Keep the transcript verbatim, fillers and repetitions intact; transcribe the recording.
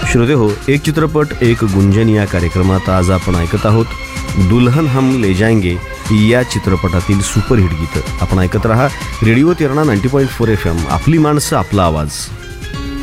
श्रोते हो, एक चित्रपट एक गुंजन या कार्यक्रमात आज आपण ऐकत आहोत दुल्हन हम ले जाएंगे या चित्रपटातील सुपरहिट गीतं. आपण ऐकत रहा radio तिरणा ninety point four F M. आपली माणसं आपला आवाज.